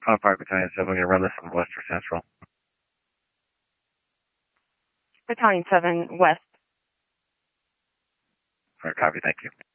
Cloud Park Battalion 7, we're going to run this on West or Central. Battalion 7, West. All right, copy, thank you.